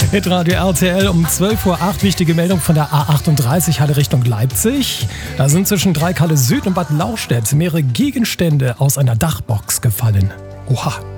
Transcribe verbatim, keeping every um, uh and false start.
Hitradio R T L um zwölf Uhr acht. Wichtige Meldung von der A achtunddreißig Halle Richtung Leipzig. Da sind zwischen Dreikalle Süd und Bad Lauchstädt mehrere Gegenstände aus einer Dachbox gefallen. Oha.